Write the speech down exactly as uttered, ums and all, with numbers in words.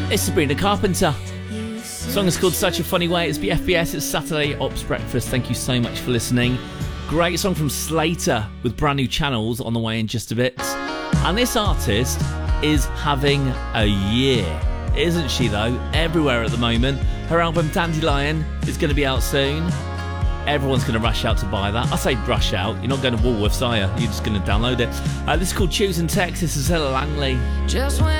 It's Sabrina Carpenter. The song is called Such a Funny Way. It's B F B S. It's Saturday Ops Breakfast. Thank you so much for listening. Great song from Slater with brand new channels on the way in just a bit. And this artist is having a year. Isn't she though? Everywhere at the moment. Her album Dandelion is going to be out soon. Everyone's going to rush out to buy that. I say rush out. You're not going to Woolworths, are you? You're just going to download it. Uh, this is called Choosing Text. This is Ella Langley. Just when